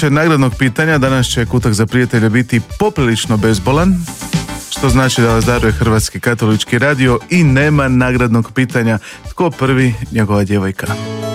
tiče nagradnog pitanja, danas će Kutak za prijatelje biti poprilično bezbolan, što znači da vas daruje Hrvatski katolički radio i nema nagradnog pitanja. Tko prvi, njegova djevojka.